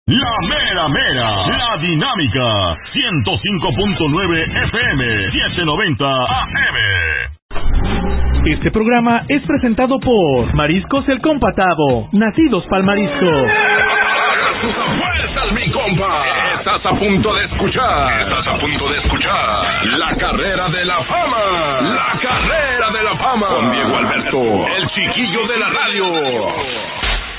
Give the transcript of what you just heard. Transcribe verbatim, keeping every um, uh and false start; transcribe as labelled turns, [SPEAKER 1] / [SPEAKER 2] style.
[SPEAKER 1] La mera mera, la dinámica, ciento cinco punto nueve F M, setecientos noventa A M.
[SPEAKER 2] Este programa es presentado por Mariscos El Compatado, nacidos pa'l marisco.
[SPEAKER 3] ¡Haga sus apuestas, mi compa! Estás a punto de escuchar, estás a punto de escuchar La Carrera de la Fama, La Carrera de la Fama, con Diego Alberto, el chiquillo de la radio.